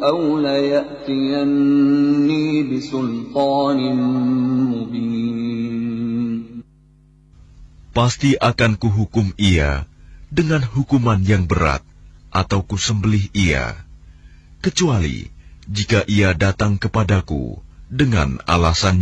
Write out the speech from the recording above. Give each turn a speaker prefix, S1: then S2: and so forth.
S1: أو ليأتيني بسلطان مبين.
S2: Pasti akan kuhukum ia dengan hukuman yang berat, atau kusembelih ia, kecuali jika ia datang kepadaku dengan alasan